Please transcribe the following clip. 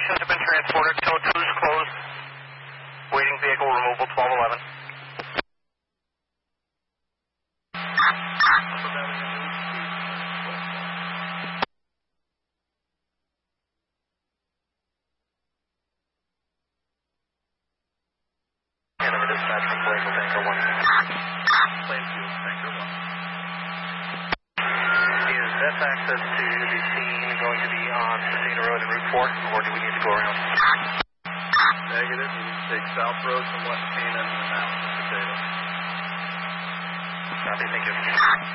Patients have been transported. Tow 2 is closed. Waiting vehicle removal 1211. Hanover dispatch from Plainfield Tanker 1. Plainfield Tanker 1. Is best access to the scene going to be on Cicada Road and Route 4, or do we need to go around? Negative. We need to take South Road from West Canaan and out to Potato. Copy, thank you.